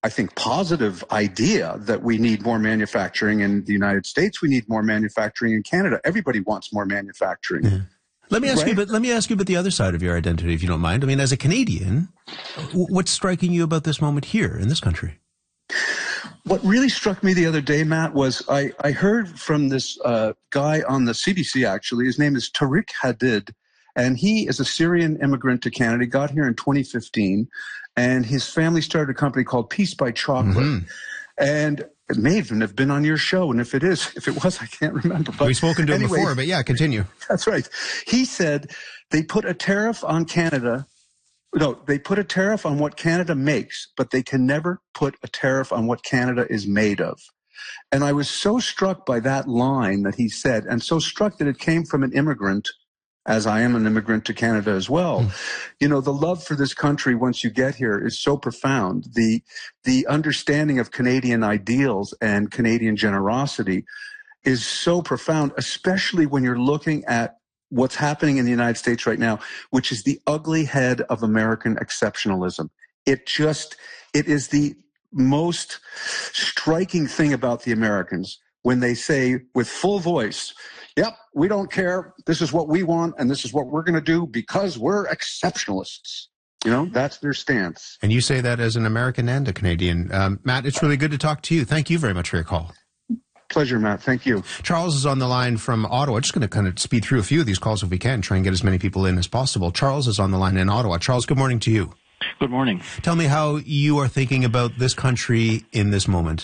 I think, positive idea that we need more manufacturing in the United States. We need more manufacturing in Canada. Everybody wants more manufacturing. Yeah. Let me ask you about the other side of your identity, if you don't mind. I mean, as a Canadian, what's striking you about this moment here in this country? What really struck me the other day, Matt, was I heard from this guy on the CBC, actually. His name is Tariq Hadid, and he is a Syrian immigrant to Canada. He got here in 2015, and his family started a company called Peace by Chocolate. Mm-hmm. And it may even have been on your show, and if it was, I can't remember. But we've spoken to him before, but yeah, continue. That's right. He said they put a tariff on Canada. No, they put a tariff on what Canada makes, but they can never put a tariff on what Canada is made of. And I was so struck by that line that he said, and so struck that it came from an immigrant, as I am an immigrant to Canada as well. You know, the love for this country once you get here is so profound. The understanding of Canadian ideals and Canadian generosity is so profound, especially when you're looking at what's happening in the United States right now, which is the ugly head of American exceptionalism. It is the most striking thing about the Americans when they say with full voice, yep, we don't care. This is what we want, and this is what we're going to do because we're exceptionalists. You know, that's their stance. And you say that as an American and a Canadian. Matt, it's really good to talk to you. Thank you very much for your call. Pleasure, Matt. Thank you. Charles is on the line from Ottawa. Just going to kind of speed through a few of these calls if we can, try and get as many people in as possible. Charles is on the line in Ottawa. Charles, good morning to you. Good morning. Tell me how you are thinking about this country in this moment.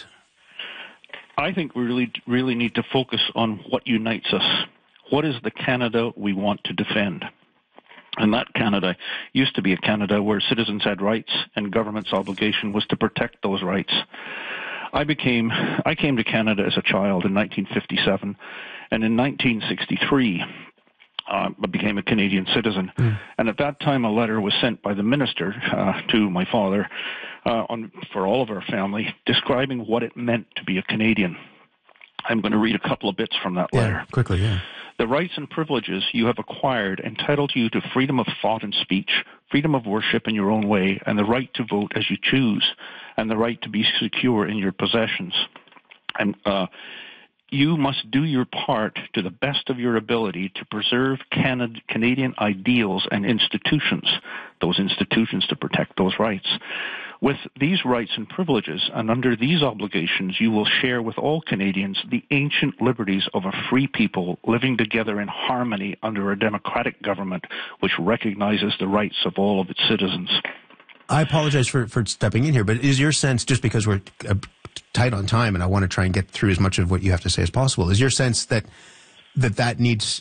I think we really need to focus on what unites us. What is the Canada we want to defend? And that Canada used to be a Canada where citizens had rights and government's obligation was to protect those rights. I came to Canada as a child in 1957, and in 1963, I became a Canadian citizen. And at that time, a letter was sent by the minister to my father for all of our family, describing what it meant to be a Canadian. I'm going to read a couple of bits from that letter. Quickly, yeah. The rights and privileges you have acquired entitle you to freedom of thought and speech, freedom of worship in your own way, and the right to vote as you choose, and the right to be secure in your possessions. And you must do your part to the best of your ability to preserve Canadian ideals and institutions, those institutions to protect those rights. With these rights and privileges, and under these obligations, you will share with all Canadians the ancient liberties of a free people living together in harmony under a democratic government which recognizes the rights of all of its citizens. I apologize for stepping in here, but is your sense, just because we're tight on time and I want to try and get through as much of what you have to say as possible, is your sense that needs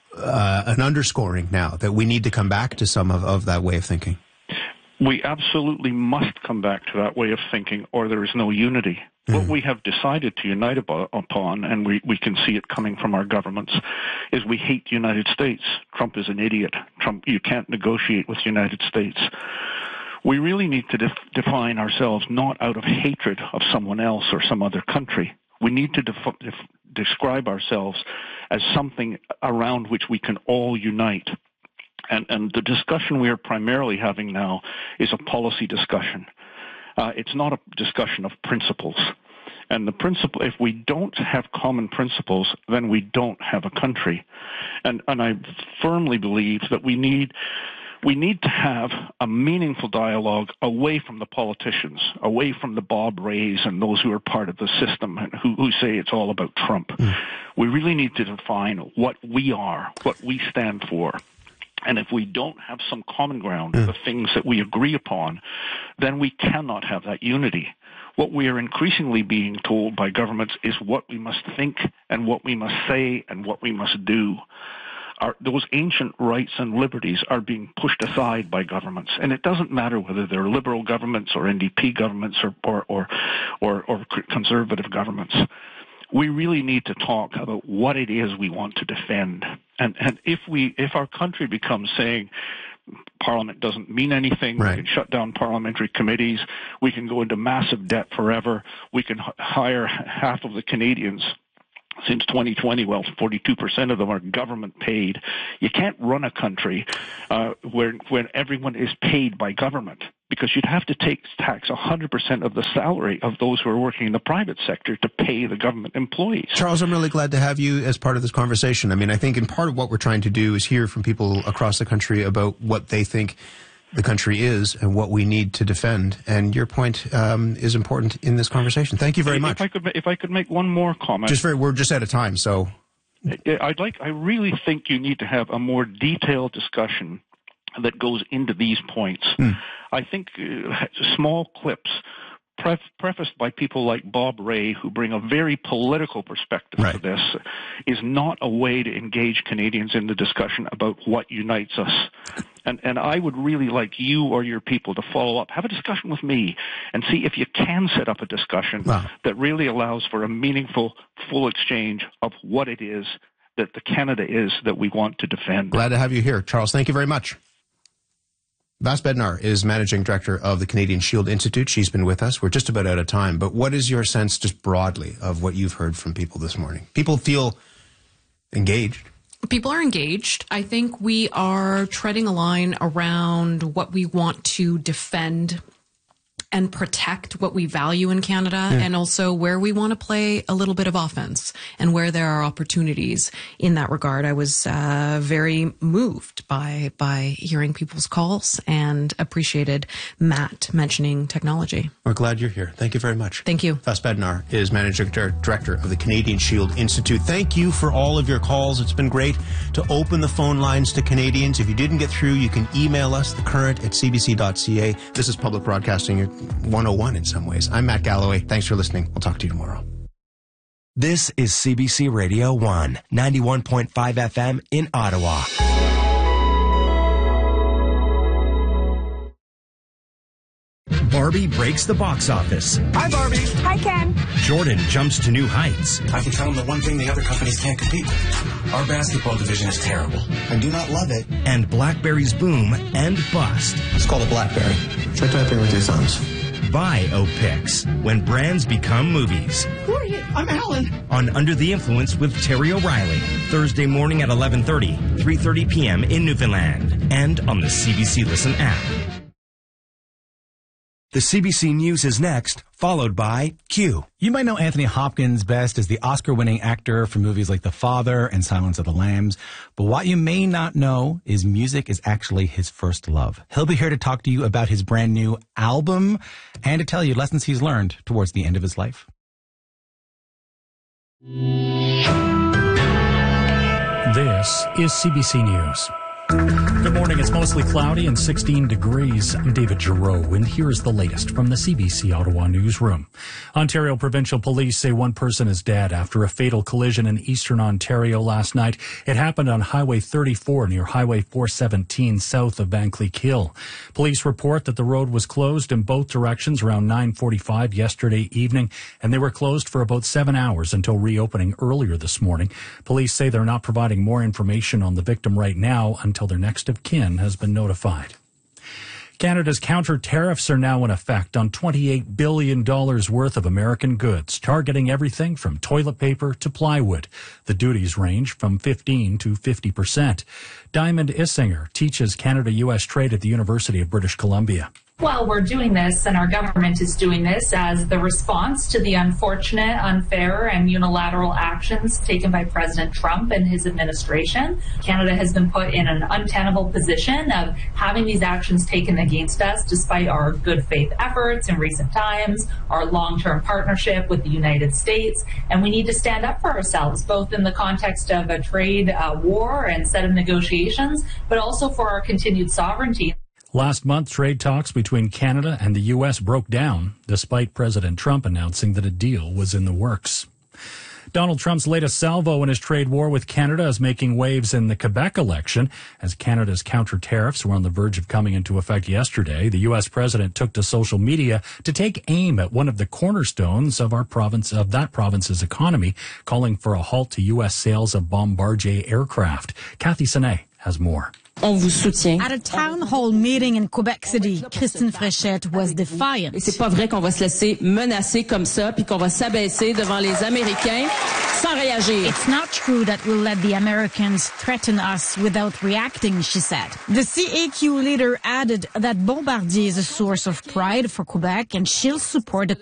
an underscoring now, that we need to come back to some of that way of thinking? We absolutely must come back to that way of thinking, or there is no unity. What we have decided to unite upon, and we can see it coming from our governments, is we hate the United States. Trump is an idiot. Trump, you can't negotiate with the United States. We really need to define ourselves not out of hatred of someone else or some other country. We need to describe ourselves as something around which we can all unite. And the discussion we are primarily having now is a policy discussion. It's not a discussion of principles. And the principle, if we don't have common principles, then we don't have a country. And I firmly believe that we need to have a meaningful dialogue away from the politicians, away from the Bob Rays and those who are part of the system and who say it's all about Trump. We really need to define what we are, what we stand for. And if we don't have some common ground, the things that we agree upon, then we cannot have that unity. What we are increasingly being told by governments is what we must think and what we must say and what we must do. Those ancient rights and liberties are being pushed aside by governments. And it doesn't matter whether they're liberal governments or NDP governments or conservative governments. We really need to talk about what it is we want to defend. And if our country becomes saying Parliament doesn't mean anything, right, we can shut down parliamentary committees, we can go into massive debt forever, we can hire half of the Canadians since 2020, well, 42% of them are government paid. You can't run a country where everyone is paid by government, because you'd have to tax 100% of the salary of those who are working in the private sector to pay the government employees. Charles, I'm really glad to have you as part of this conversation. I mean, I think in part of what we're trying to do is hear from people across the country about what they think the country is and what we need to defend. And your point is important in this conversation. Thank you very much. If I could make one more comment. We're just out of time, so. I really think you need to have a more detailed discussion that goes into these points. I think small clips prefaced by people like Bob Ray, who bring a very political perspective to this, is not a way to engage Canadians in the discussion about what unites us. And I would really like you or your people to follow up, have a discussion with me, and see if you can set up a discussion that really allows for a meaningful, full exchange of what it is that the Canada is that we want to defend. Glad to have you here. Charles, thank you very much. Vas Bednar is Managing Director of the Canadian Shield Institute. She's been with us. We're just about out of time. But what is your sense, just broadly, of what you've heard from people this morning? People feel engaged. People are engaged. I think we are treading a line around what we want to defend and protect, what we value in Canada, and also where we want to play a little bit of offense and where there are opportunities in that regard. I was very moved by hearing people's calls and appreciated Matt mentioning technology. We're glad you're here. Thank you very much. Thank you. Vas Bednar is Managing Director of the Canadian Shield Institute. Thank you for all of your calls. It's been great to open the phone lines to Canadians. If you didn't get through, you can email us, thecurrent@cbc.ca. This is Public Broadcasting 101 in some ways. I'm Matt Galloway. Thanks for listening. We'll talk to you tomorrow. This is CBC Radio 1, 91.5 FM in Ottawa. Barbie breaks the box office. Hi, Barbie. Hi, Ken. Jordan jumps to new heights. I can tell them the one thing the other companies can't compete with. Our basketball division is terrible. I do not love it. And BlackBerry's boom and bust. It's called a BlackBerry. Try typing with your thumbs. Biopics, when brands become movies. Who are you? I'm Alan. On Under the Influence with Terry O'Reilly. Thursday morning at 11:30, 3:30 p.m. in Newfoundland. And on the CBC Listen app. The CBC News is next, followed by Q. You might know Anthony Hopkins best as the Oscar-winning actor for movies like The Father and Silence of the Lambs. But what you may not know is music is actually his first love. He'll be here to talk to you about his brand new album and to tell you lessons he's learned towards the end of his life. This is CBC News. Good morning. It's mostly cloudy and 16 degrees. I'm David Giroux, and here's the latest from the CBC Ottawa newsroom. Ontario Provincial Police say one person is dead after a fatal collision in eastern Ontario last night. It happened on Highway 34 near Highway 417 south of Vankleek Hill. Police report that the road was closed in both directions around 9:45 yesterday evening, and they were closed for about 7 hours until reopening earlier this morning. Police say they're not providing more information on the victim right now until their next of kin has been notified. Canada's counter tariffs are now in effect on $28 billion worth of American goods, targeting everything from toilet paper to plywood. The duties range from 15 to 50%. Diamond Issinger teaches Canada-U.S. trade at the University of British Columbia. Well, we're doing this, and our government is doing this as the response to the unfortunate, unfair, and unilateral actions taken by President Trump and his administration. Canada has been put in an untenable position of having these actions taken against us despite our good faith efforts in recent times, our long-term partnership with the United States, and we need to stand up for ourselves, both in the context of a trade war and set of negotiations, but also for our continued sovereignty. Last month, trade talks between Canada and the U.S. broke down, despite President Trump announcing that a deal was in the works. Donald Trump's latest salvo in his trade war with Canada is making waves in the Quebec election. As Canada's counter tariffs were on the verge of coming into effect yesterday, the U.S. president took to social media to take aim at one of the cornerstones of that province's economy, calling for a halt to U.S. sales of Bombardier aircraft. Kathy Sine has more. On vous soutient. At a town hall meeting in Quebec City, Christine Fréchette was defiant. Et c'est pas vrai qu'on va se laisser menacer comme ça puis qu'on va s'abaisser devant les Américains sans réagir. It's not true that we'll let the Americans threaten us without reacting, she said. The CAQ leader added that Bombardier is a source of pride for Quebec and she'll support the